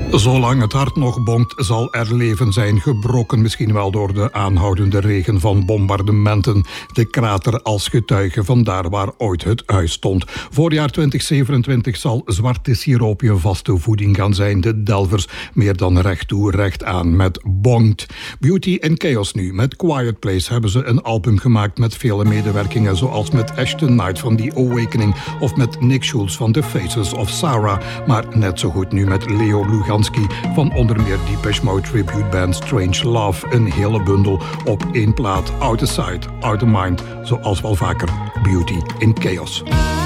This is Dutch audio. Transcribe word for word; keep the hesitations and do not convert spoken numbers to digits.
Zolang het hart nog bonkt, zal er leven zijn gebroken. Misschien wel door de aanhoudende regen van bombardementen. De krater als getuige van daar waar ooit het huis stond. Voorjaar twintig zevenentwintig zal zwarte siroop je vaste voeding gaan zijn. De Delvers meer dan recht toe, recht aan met Bonkt. Beauty in Chaos nu. Met Quiet Place hebben ze een album gemaakt met vele medewerkingen. Zoals met Ashton Knight van The Awakening. Of met Nick Schulz van The Faces of Sarah. Maar net zo goed nu met Leo Luganski van onder meer Depeche Mode tribute band Strange Love. Een hele bundel op één plaat. Out of Sight, Out of Mind. Zoals wel vaker Beauty in Chaos.